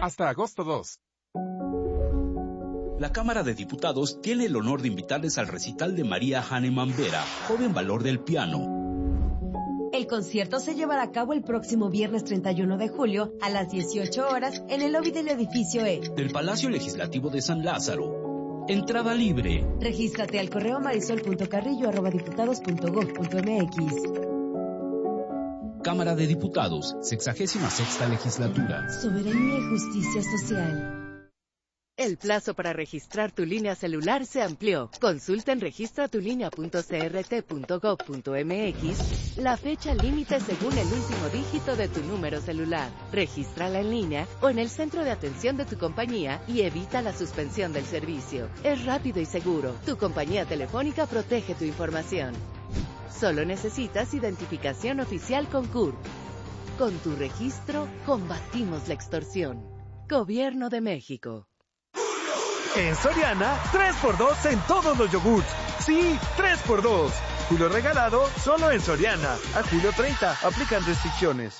hasta agosto 2. La Cámara de Diputados tiene el honor de invitarles al recital de María Hahnemann Vera, joven valor del piano. El concierto se llevará a cabo el próximo viernes 31 de julio a las 18 horas en el lobby del edificio E del Palacio Legislativo de San Lázaro. Entrada libre. Regístrate al correo marisol.carrillo@diputados.gov.mx. Cámara de Diputados, 66ª Legislatura. Soberanía y justicia social. El plazo para registrar tu línea celular se amplió. Consulta en registratulinea.crt.gov.mx la fecha límite según el último dígito de tu número celular. Regístrala en línea o en el centro de atención de tu compañía y evita la suspensión del servicio. Es rápido y seguro. Tu compañía telefónica protege tu información. Solo necesitas identificación oficial con CURP. Con tu registro, combatimos la extorsión. Gobierno de México. En Soriana, 3x2 en todos los yogurts. Sí, 3x2. Julio regalado solo en Soriana. A julio 30. Aplican restricciones.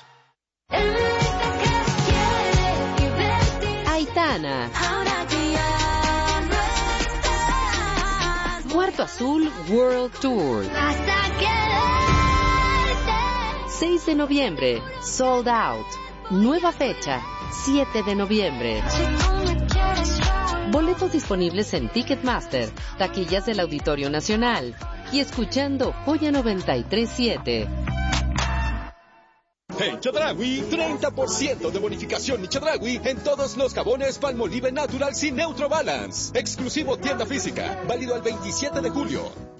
Aitana. Cuarto Azul World Tour. 6 de noviembre, sold out. Nueva fecha, 7 de noviembre. Boletos disponibles en Ticketmaster, taquillas del Auditorio Nacional y escuchando Joya 93.7. En Chedraui, 30% de bonificación y Chedraui en todos los jabones Palmolive Naturals y Neutro Balance. Exclusivo tienda física, válido al 27 de julio.